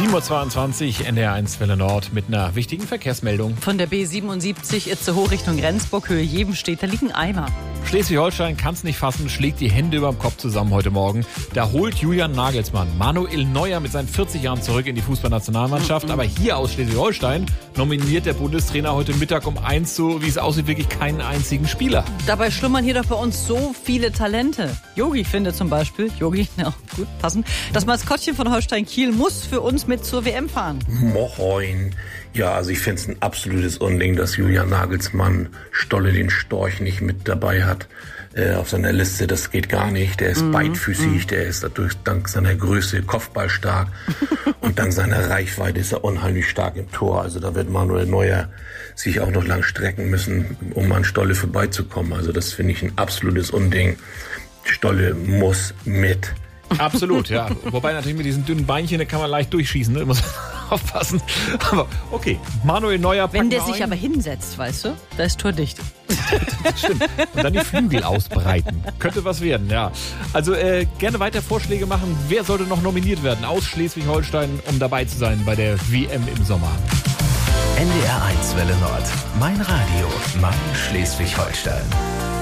7.22 Uhr, NDR1 Welle Nord mit einer wichtigen Verkehrsmeldung. Von der B77 Itzehoe Richtung Rendsburg, Höhe Jevenstedt, da liegen Eimer. Schleswig-Holstein kann es nicht fassen, schlägt die Hände über dem Kopf zusammen heute Morgen. Da holt Julian Nagelsmann Manuel Neuer mit seinen 40 Jahren zurück in die Fußballnationalmannschaft. Aber hier aus Schleswig-Holstein nominiert der Bundestrainer heute Mittag um 1 so, wie es aussieht, wirklich keinen einzigen Spieler. Dabei schlummern hier doch bei uns so viele Talente. Yogi findet zum Beispiel, ja gut, passend, das Maskottchen von Holstein Kiel muss für uns mit zur WM fahren. Moin. Ja, also ich finde es ein absolutes Unding, dass Julian Nagelsmann Stolle den Storch nicht mit dabei hat auf seiner Liste. Das geht gar nicht. Der ist beidfüßig, der ist dadurch dank seiner Größe kopfballstark und dank seiner Reichweite ist er unheimlich stark im Tor. Also da wird Manuel Neuer sich auch noch lang strecken müssen, um an Stolle vorbeizukommen. Also das finde ich ein absolutes Unding. Stolle muss mit. Absolut, ja. Wobei natürlich mit diesen dünnen Beinchen, da kann man leicht durchschießen, ne? Muss aufpassen. Aber okay, Manuel Neuer packt Wenn der sich aber hinsetzt, weißt du, da ist tordicht. Das stimmt. Und dann die Flügel ausbreiten. Könnte was werden, ja. Also gerne weiter Vorschläge machen. Wer sollte noch nominiert werden aus Schleswig-Holstein, um dabei zu sein bei der WM im Sommer? NDR1 Welle Nord. Mein Radio. Mein Schleswig-Holstein.